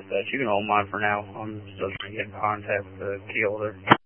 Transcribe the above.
But you can hold mine for now. I'm still trying to get in contact with the key holder.